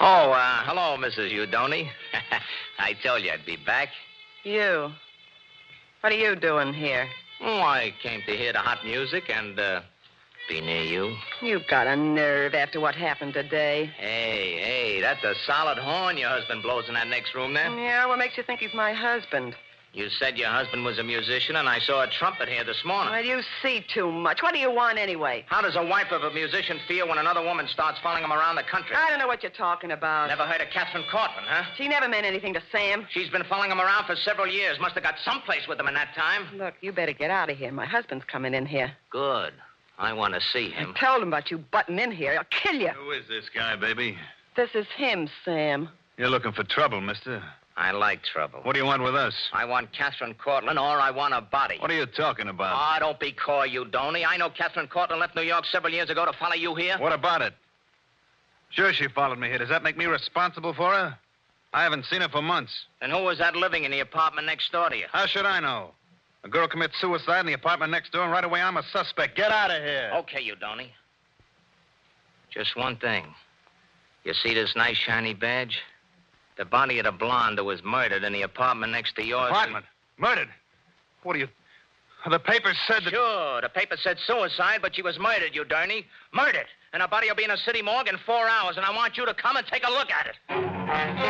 Oh, hello, Mrs. Udoni. I told you I'd be back. You? What are you doing here? Oh, I came to hear the hot music and, be near you. You've got a nerve after what happened today. Hey, that's a solid horn your husband blows in that next room there. Yeah, what makes you think he's my husband? You said your husband was a musician, and I saw a trumpet here this morning. Well, you see too much. What do you want anyway? How does a wife of a musician feel when another woman starts following him around the country? I don't know what you're talking about. Never heard of Catherine Cortland, huh? She never meant anything to Sam. She's been following him around for several years. Must have got someplace with him in that time. Look, you better get out of here. My husband's coming in here. Good. I want to see him. I told him about you butting in here. I'll kill you. Who is this guy, baby? This is him, Sam. You're looking for trouble, mister. I like trouble. What do you want with us? I want Catherine Cortland, or I want a body. What are you talking about? Oh, don't be coy, you Donny. I know Catherine Cortland left New York several years ago to follow you here. What about it? Sure, she followed me here. Does that make me responsible for her? I haven't seen her for months. And who was that living in the apartment next door to you? How should I know? A girl commits suicide in the apartment next door, and right away I'm a suspect. Get out of here. Okay, you Donny. Just one thing. You see this nice shiny badge? The body of the blonde who was murdered in the apartment next to yours. Apartment? Murdered? What do you... The papers said that... Sure, the paper said suicide, but she was murdered, you Donny. Murdered. And her body will be in a city morgue in 4 hours, and I want you to come and take a look at it.